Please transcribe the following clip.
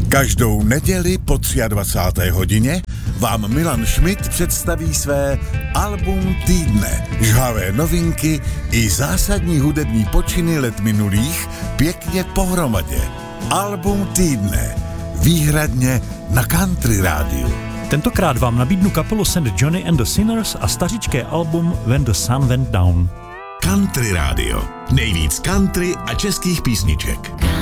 Každou neděli po 23. hodině vám Milan Schmidt představí své album týdne, žhavé novinky i zásadní hudební počiny let minulých pěkně pohromadě. Album týdne, výhradně na Country rádiu. Tentokrát vám nabídnu kapelu St. Johnny and the Sinners a stařičké album When the Sun Went Down. Country rádio, nejvíc country a českých písniček.